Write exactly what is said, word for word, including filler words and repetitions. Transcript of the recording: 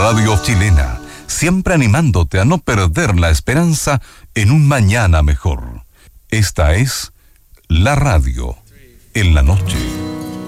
radio chilena, siempre animándote a no perder la esperanza en un mañana mejor. Esta es la radio en la noche.